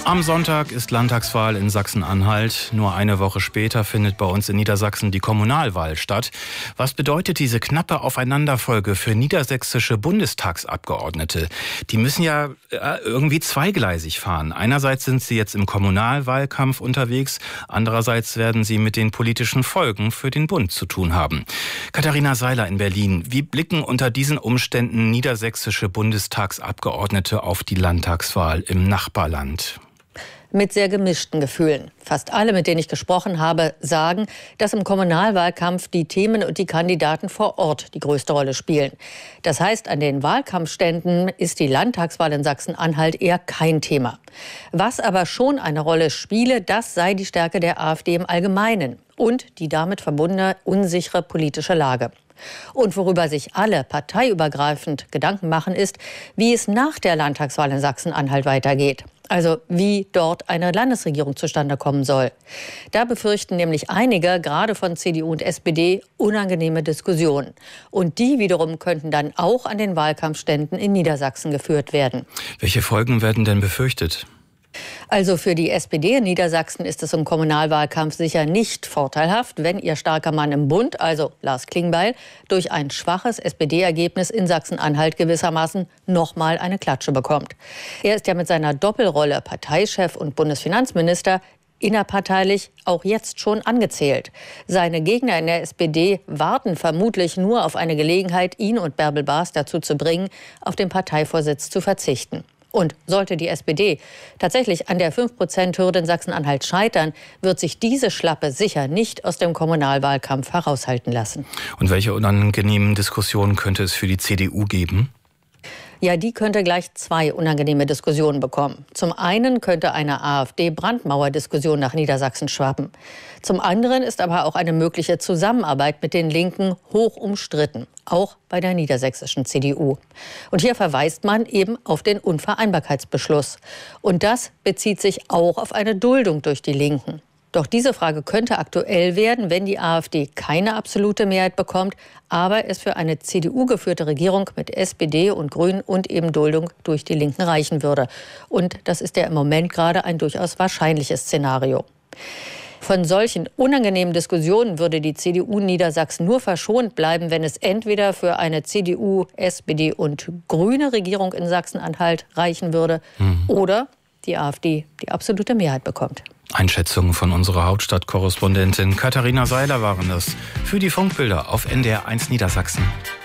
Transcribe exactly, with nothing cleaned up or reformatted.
Am Sonntag ist Landtagswahl in Sachsen-Anhalt. Nur eine Woche später findet bei uns in Niedersachsen die Kommunalwahl statt. Was bedeutet diese knappe Aufeinanderfolge für niedersächsische Bundestagsabgeordnete? Die müssen ja irgendwie zweigleisig fahren. Einerseits sind sie jetzt im Kommunalwahlkampf unterwegs, andererseits werden sie mit den politischen Folgen für den Bund zu tun haben. Katharina Seiler in Berlin. Wie blicken unter diesen Umständen niedersächsische Bundestagsabgeordnete auf die Landtagswahl im Nachbarland? Mit sehr gemischten Gefühlen. Fast alle, mit denen ich gesprochen habe, sagen, dass im Kommunalwahlkampf die Themen und die Kandidaten vor Ort die größte Rolle spielen. Das heißt, an den Wahlkampfständen ist die Landtagswahl in Sachsen-Anhalt eher kein Thema. Was aber schon eine Rolle spiele, das sei die Stärke der AfD im Allgemeinen und die damit verbundene unsichere politische Lage. Und worüber sich alle parteiübergreifend Gedanken machen, ist, wie es nach der Landtagswahl in Sachsen-Anhalt weitergeht. Also wie dort eine Landesregierung zustande kommen soll. Da befürchten nämlich einige, gerade von C D U und S P D, unangenehme Diskussionen. Und die wiederum könnten dann auch an den Wahlkampfständen in Niedersachsen geführt werden. Welche Folgen werden denn befürchtet? Also für die S P D in Niedersachsen ist es im Kommunalwahlkampf sicher nicht vorteilhaft, wenn ihr starker Mann im Bund, also Lars Klingbeil, durch ein schwaches S P D-Ergebnis in Sachsen-Anhalt gewissermaßen nochmal eine Klatsche bekommt. Er ist ja mit seiner Doppelrolle Parteichef und Bundesfinanzminister innerparteilich auch jetzt schon angezählt. Seine Gegner in der S P D warten vermutlich nur auf eine Gelegenheit, ihn und Bärbel Baas dazu zu bringen, auf den Parteivorsitz zu verzichten. Und sollte die S P D tatsächlich an der fünf Prozent Hürde in Sachsen-Anhalt scheitern, wird sich diese Schlappe sicher nicht aus dem Kommunalwahlkampf heraushalten lassen. Und welche unangenehmen Diskussionen könnte es für die C D U geben? Ja, die könnte gleich zwei unangenehme Diskussionen bekommen. Zum einen könnte eine AfD-Brandmauer-Diskussion nach Niedersachsen schwappen. Zum anderen ist aber auch eine mögliche Zusammenarbeit mit den Linken hoch umstritten, auch bei der niedersächsischen C D U. Und hier verweist man eben auf den Unvereinbarkeitsbeschluss. Und das bezieht sich auch auf eine Duldung durch die Linken. Doch diese Frage könnte aktuell werden, wenn die AfD keine absolute Mehrheit bekommt, aber es für eine C D U-geführte Regierung mit S P D und Grünen und eben Duldung durch die Linken reichen würde. Und das ist ja im Moment gerade ein durchaus wahrscheinliches Szenario. Von solchen unangenehmen Diskussionen würde die C D U Niedersachsen nur verschont bleiben, wenn es entweder für eine C D U, S P D und grüne Regierung in Sachsen-Anhalt reichen würde mhm. oder die AfD die absolute Mehrheit bekommt. Einschätzungen von unserer Hauptstadtkorrespondentin Katharina Seiler waren das für die Funkbilder auf N D R eins Niedersachsen.